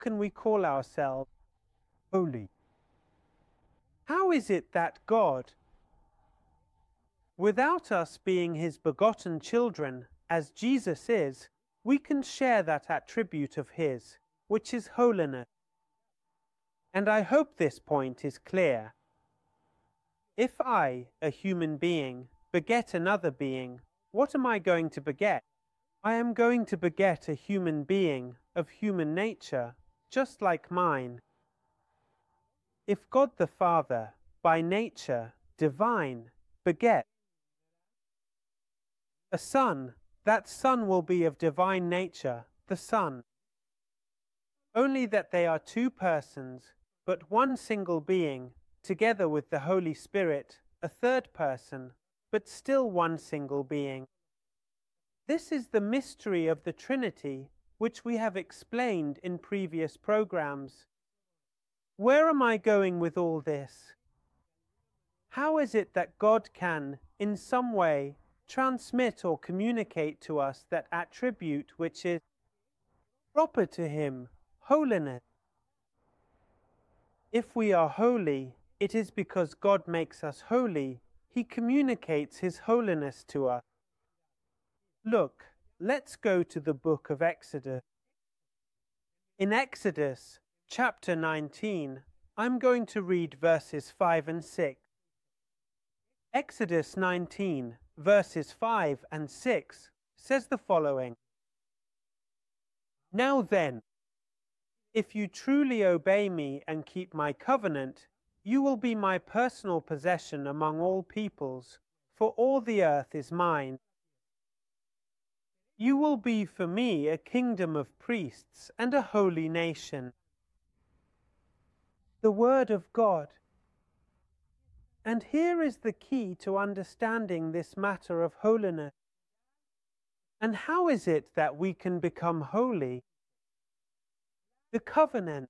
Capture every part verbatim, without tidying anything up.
can we call ourselves holy? How is it that God, without us being his begotten children, as Jesus is, we can share that attribute of his, which is holiness? And I hope this point is clear. If I, a human being, beget another being, what am I going to beget? I am going to beget a human being of human nature, just like mine. If God the Father, by nature divine, beget a son, that son will be of divine nature, the Son. Only that they are two persons, but one single being, together with the Holy Spirit, a third person, but still one single being. This is the mystery of the Trinity, which we have explained in previous programs. Where am I going with all this? How is it that God can, in some way, transmit or communicate to us that attribute which is proper to him, holiness? If we are holy, it is because God makes us holy. He communicates his holiness to us. Look, let's go to the book of Exodus. In Exodus chapter nineteen, I'm going to read verses five and six. Exodus nineteen, verses five and six says the following: Now then, if you truly obey me and keep my covenant, you will be my personal possession among all peoples, for all the earth is mine. You will be for me a kingdom of priests and a holy nation. The word of God. And here is the key to understanding this matter of holiness. And how is it that we can become holy? The covenant.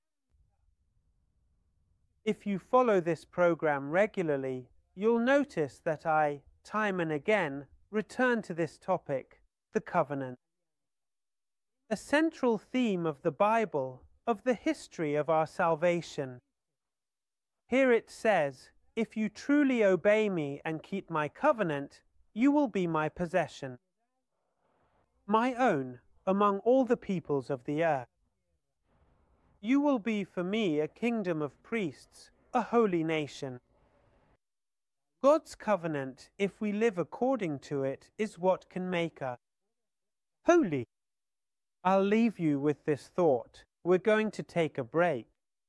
If you follow this program regularly, you'll notice that I, time and again, return to this topic, the covenant. A central theme of the Bible, of the history of our salvation. Here it says, if you truly obey me and keep my covenant, you will be my possession, my own among all the peoples of the earth. You will be for me a kingdom of priests, a holy nation. God's covenant, if we live according to it, is what can make us holy. I'll leave you with this thought. We're going to take a break.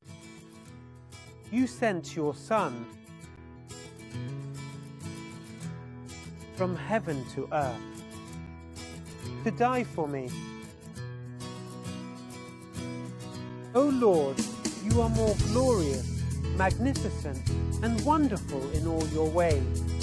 You sent your Son from heaven to earth to die for me. O Lord, you are more glorious, magnificent, and wonderful in all your ways.